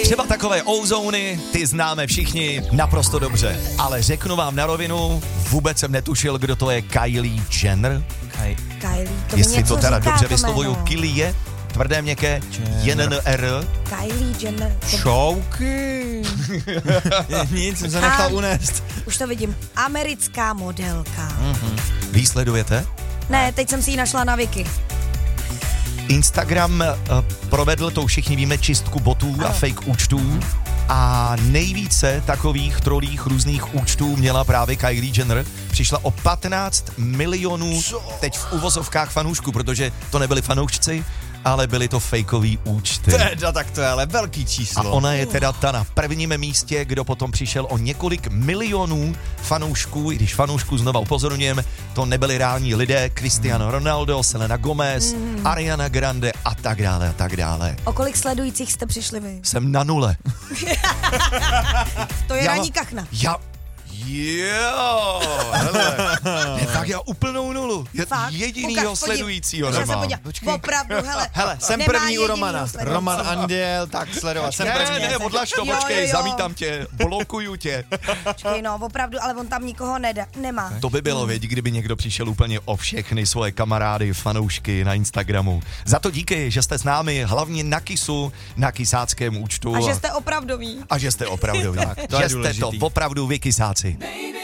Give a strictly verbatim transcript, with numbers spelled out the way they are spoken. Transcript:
Třeba takové ozóny, ty známe všichni naprosto dobře. Ale řeknu vám na rovinu, vůbec jsem netušil, kdo to je Kylie Jenner. Kaj. Kylie, to Jestli něco to teda říká, dobře to vyslovuju, jméno. Kylie, tvrdé měkké, J N R. Kylie Jenner. To... Šouky. Nic, jsem se nechal unést. Už to vidím. Americká modelka. Mm-hmm. Vy ji sledujete? Ne, teď jsem si ji našla na Wiki. Instagram uh, provedl, to všichni víme, čistku botů a fake účtů a nejvíce takových trolích různých účtů měla právě Kylie Jenner. Přišla o patnáct milionů teď v uvozovkách fanoušků, protože to nebyli fanoušci, ale byly to fejkový účty. Teda, tak to je ale velký číslo. A ona je teda ta na prvním místě, kdo potom přišel o několik milionů fanoušků, i když fanoušků znova upozorňujeme, to nebyli reální lidé, Cristiano Ronaldo, Selena Gomez, mm. Ariana Grande a tak dále a tak dále. O kolik sledujících jste přišli vy? Jsem na nule. To je Já- ranní kachna. Já... Jo, hele, ne, tak já úplnou nulu. Je Fakt? jedinýho Ukaž, podív. sledujícího Můžeme se nemám. podívat. Opravdu, hele. Hele, jsem nemá první u jedinýho Romana. sledujícího. Roman Anděl, tak sledovat. Jsem Ne, první. ne, ne, odlaž to, Jo, počkej, jo, jo. zamítám tě, blokuju tě. Počkej, no, opravdu, ale on tam nikoho nedá, nemá. To by bylo, věď, kdyby někdo přišel úplně o všechny svoje kamarády, fanoušky na Instagramu. Za to díky, že jste s námi, hlavně na Kisu, na kysáckém účtu. A že jste opravdoví. A že jste opravdoví. to je že jste to důležitý. opravdu vy kysáci.